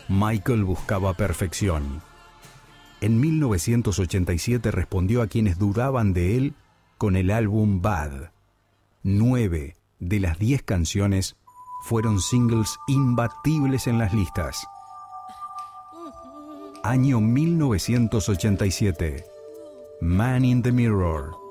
Michael buscaba perfección. En 1987 respondió a quienes dudaban de él con el álbum Bad. 9 de las 10 canciones fueron singles imbatibles en las listas. Año 1987. Man in the Mirror.